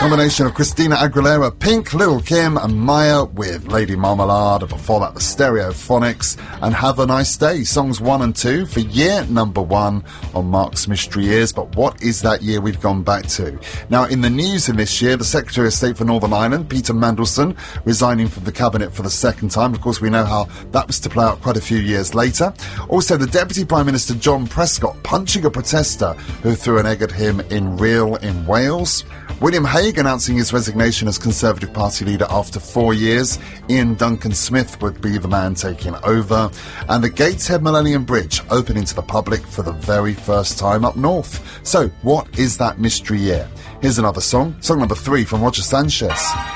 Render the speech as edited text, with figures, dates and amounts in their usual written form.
Combination of Christina Aguilera, Pink, Lil' Kim and Maya with Lady Marmalade. Before that, the Stereophonics and Have a Nice Day. Songs 1 and 2 for year number 1 on Mark's Mystery Years. But what is that year we've gone back to? Now, in the news in this year, the Secretary of State for Northern Ireland, Peter Mandelson, resigning from the Cabinet for the second time. Of course, we know how that was to play out quite a few years later. Also, the Deputy Prime Minister, John Prescott, punching a protester who threw an egg at him in Rhyl in Wales. William Hague announcing his resignation as Conservative Party leader after 4 years. Ian Duncan Smith would be the man taking over. And the Gateshead Millennium Bridge opening to the public for the very first time up north. So, what is that mystery year? Here's another song number 3 from Roger Sanchez.